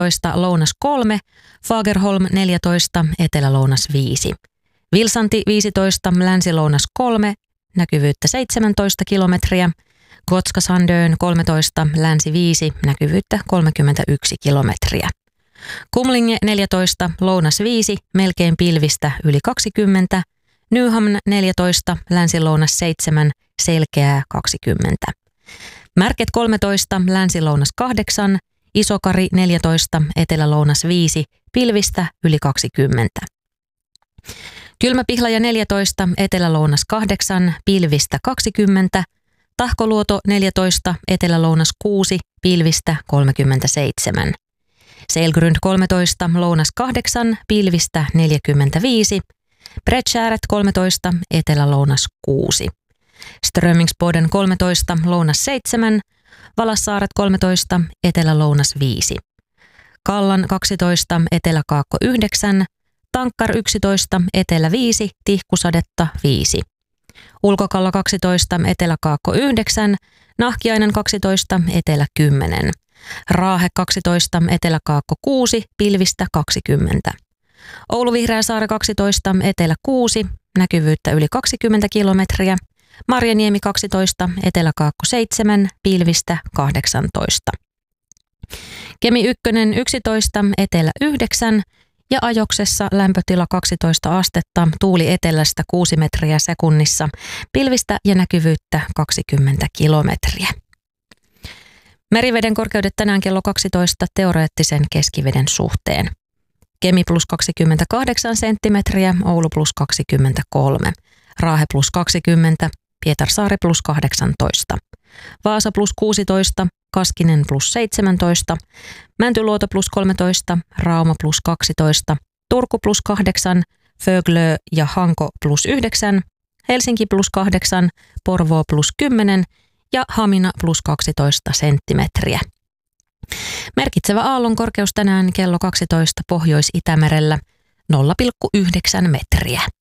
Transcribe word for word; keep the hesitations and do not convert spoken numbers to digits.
kaksitoista, lounas kolme, Fagerholm neljätoista, etelä-lounas viisi. Vilsanti viisitoista, länsi-lounas kolme, näkyvyyttä seitsemäntoista kilometriä. Gotska-Sandön kolmetoista, länsi viisi, näkyvyyttä kolmekymmentäyksi kilometriä. Kumlinge neljätoista, lounas viisi, melkein pilvistä yli kaksikymmentä. Nyhamn neljätoista, länsi-lounas seitsemän, selkeää kaksikymmentä. Märket kolmetoista, länsi-lounas kahdeksan, Isokari neljätoista, etelä-lounas viisi, pilvistä yli kaksikymmentä. Kylmäpihlaja neljätoista, etelä-lounas kahdeksan, pilvistä kaksikymmentä. Tahkoluoto neljätoista, etelä-lounas kuusi, pilvistä kolmekymmentäseitsemän. Selgrund kolmetoista, lounas kahdeksan, pilvistä neljäkymmentäviisi. Bredskärät kolmetoista, etelä-lounas kuusi. Strömingsboden kolmetoista, lounas seitsemän, Valassaaret kolmetoista, etelä-lounas viisi. Kallan kaksitoista, etelä-kaakko yhdeksän, Tankkar yksitoista, etelä viisi, Tihkusadetta viisi. Ulkokalla kaksitoista, etelä-kaakko yhdeksän, Nahkiainen kaksitoista, etelä kymmenen. Raahe kaksitoista, etelä-kaakko kuusi, pilvistä kaksikymmentä. Oulu-Vihreäsaari kaksitoista, etelä kuusi, näkyvyyttä yli kaksikymmentä kilometriä. Marjaniemi kaksitoista, etelä-kaakko seitsemän, pilvistä kahdeksantoista. Kemi ykkönen yksitoista, etelä yhdeksän ja Ajoksessa lämpötila kaksitoista astetta, tuuli etelästä kuusi metriä sekunnissa, pilvistä ja näkyvyyttä kaksikymmentä kilometriä. Meriveden korkeudet tänään kello kaksitoista teoreettisen keskiveden suhteen. Kemi plus kaksikymmentäkahdeksan senttimetriä, Oulu plus kaksikymmentäkolme, Raahe plus kaksikymmentä, Pietarsaari plus kahdeksantoista, Vaasa plus kuusitoista, Kaskinen plus seitsemäntoista, Mäntyluoto plus kolmetoista, Rauma plus kaksitoista, Turku plus kahdeksan, Föglö ja Hanko plus yhdeksän, Helsinki plus kahdeksan, Porvoo plus kymmenen ja Hamina plus kaksitoista senttimetriä. Merkitsevä aallon korkeus tänään kello kaksitoista Pohjois-Itämerellä nolla pilkku yhdeksän metriä.